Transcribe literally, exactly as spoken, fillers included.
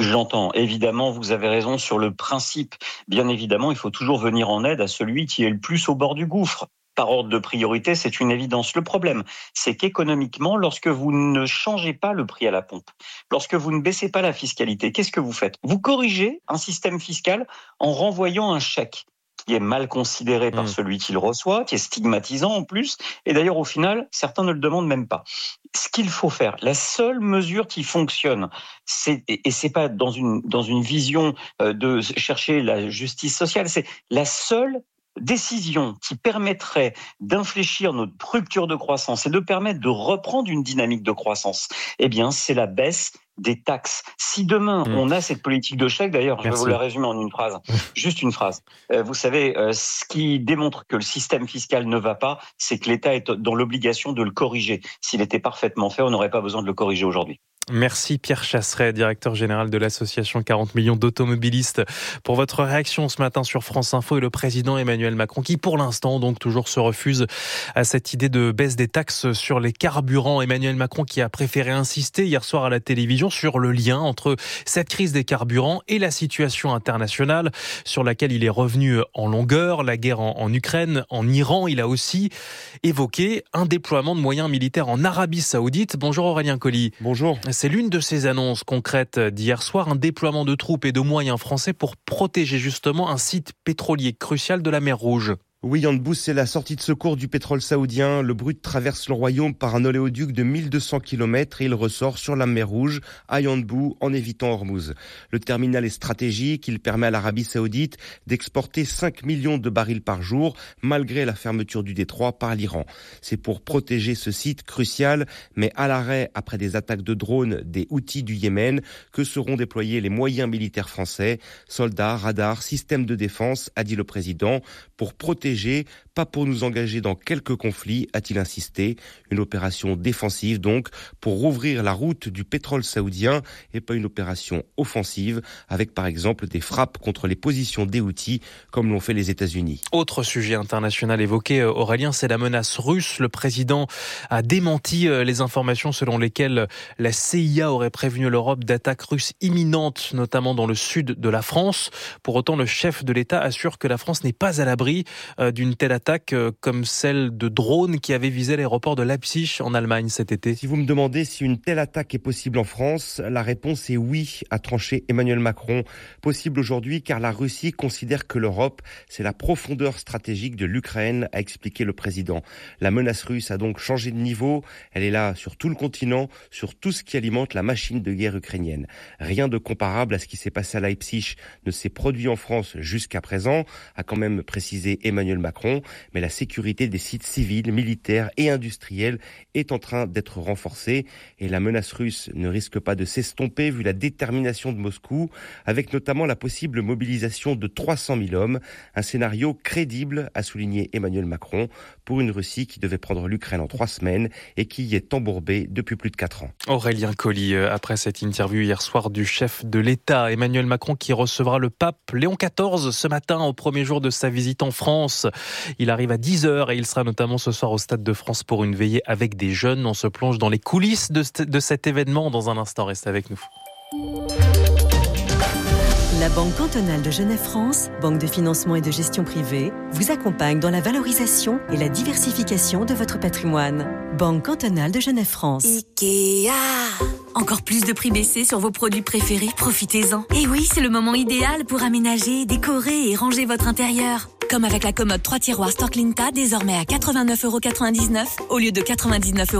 J'entends. Évidemment, vous avez raison sur le principe. Bien évidemment, il faut toujours venir en aide à celui qui est le plus au bord du gouffre. Par ordre de priorité, c'est une évidence. Le problème, c'est qu'économiquement, lorsque vous ne changez pas le prix à la pompe, lorsque vous ne baissez pas la fiscalité, qu'est-ce que vous faites ? Vous corrigez un système fiscal en renvoyant un chèque qui est mal considéré par mmh. celui qui le reçoit, qui est stigmatisant en plus, et d'ailleurs au final, certains ne le demandent même pas. Ce qu'il faut faire, la seule mesure qui fonctionne, c'est, et c'est pas dans une, dans une vision de chercher la justice sociale, c'est la seule décision qui permettrait d'infléchir notre rupture de croissance et de permettre de reprendre une dynamique de croissance, eh bien, c'est la baisse des taxes. Si demain, mmh. on a cette politique de chèque, d'ailleurs, Merci. je vais vous la résumer en une phrase, juste une phrase. Euh, vous savez, euh, ce qui démontre que le système fiscal ne va pas, c'est que l'État est dans l'obligation de le corriger. S'il était parfaitement fait, on n'aurait pas besoin de le corriger aujourd'hui. Merci Pierre Chasseret, directeur général de l'association quarante millions d'automobilistes, pour votre réaction ce matin sur France Info et le président Emmanuel Macron qui pour l'instant donc toujours se refuse à cette idée de baisse des taxes sur les carburants. Emmanuel Macron qui a préféré insister hier soir à la télévision sur le lien entre cette crise des carburants et la situation internationale sur laquelle il est revenu en longueur, la guerre en, en Ukraine, en Iran. Il a aussi évoqué un déploiement de moyens militaires en Arabie Saoudite. Bonjour Aurélien Colli. Bonjour. C'est l'une de ces annonces concrètes d'hier soir, un déploiement de troupes et de moyens français pour protéger justement un site pétrolier crucial de la mer Rouge. Oui, Yann Bous, c'est la sortie de secours du pétrole saoudien. Le Brut traverse le royaume par un oléoduc de mille deux cents kilomètres et il ressort sur la mer Rouge, à Yanbu, en évitant Hormuz. Le terminal est stratégique. Il permet à l'Arabie saoudite d'exporter cinq millions de barils par jour, malgré la fermeture du détroit par l'Iran. C'est pour protéger ce site crucial, mais à l'arrêt après des attaques de drones des Houthis du Yémen, que seront déployés les moyens militaires français, soldats, radars, systèmes de défense, a dit le président, pour protéger, pas pour nous engager dans quelques conflits, a-t-il insisté. Une opération défensive donc, pour rouvrir la route du pétrole saoudien et pas une opération offensive, avec par exemple des frappes contre les positions des Houthis, comme l'ont fait les États-Unis. Autre sujet international évoqué, Aurélien, c'est la menace russe. Le président a démenti les informations selon lesquelles la C I A aurait prévenu l'Europe d'attaques russes imminentes, notamment dans le sud de la France. Pour autant, le chef de l'État assure que la France n'est pas à l'abri d'une telle attaque comme celle de drones qui avait visé l'aéroport de Leipzig en Allemagne cet été. Si vous me demandez si une telle attaque est possible en France, la réponse est oui, a tranché Emmanuel Macron. Possible aujourd'hui car la Russie considère que l'Europe, c'est la profondeur stratégique de l'Ukraine, a expliqué le président. La menace russe a donc changé de niveau. Elle est là sur tout le continent, sur tout ce qui alimente la machine de guerre ukrainienne. Rien de comparable à ce qui s'est passé à Leipzig ne s'est produit en France jusqu'à présent, a quand même précisé Emmanuel Macron, mais la sécurité des sites civils, militaires et industriels est en train d'être renforcée et la menace russe ne risque pas de s'estomper vu la détermination de Moscou, avec notamment la possible mobilisation de trois cent mille hommes, un scénario crédible, a souligné Emmanuel Macron, pour une Russie qui devait prendre l'Ukraine en trois semaines et qui y est embourbée depuis plus de quatre ans. Aurélien Colli, après cette interview hier soir du chef de l'État, Emmanuel Macron qui recevra le pape Léon quatorze ce matin au premier jour de sa visite en France. Il arrive à dix heures et il sera notamment ce soir au Stade de France pour une veillée avec des jeunes. On se plonge dans les coulisses de, de cet événement dans un instant. Restez avec nous. La Banque cantonale de Genève-France, banque de financement et de gestion privée, vous accompagne dans la valorisation et la diversification de votre patrimoine. Banque cantonale de Genève-France. Ikea. Encore plus de prix baissés sur vos produits préférés, profitez-en. Et oui, c'est le moment idéal pour aménager, décorer et ranger votre intérieur. Comme avec la commode trois tiroirs Storklinta, désormais à quatre-vingt-neuf euros quatre-vingt-dix-neuf au lieu de quatre-vingt-dix-neuf euros.